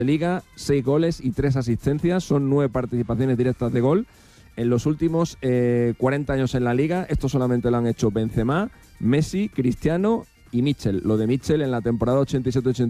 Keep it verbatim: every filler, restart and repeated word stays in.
Liga, seis goles y tres asistencias, son nueve participaciones directas de gol. En los últimos eh, cuarenta años en la Liga, esto solamente lo han hecho Benzema, Messi, Cristiano y Mitchell. Lo de Mitchell en la temporada ochenta y siete ochenta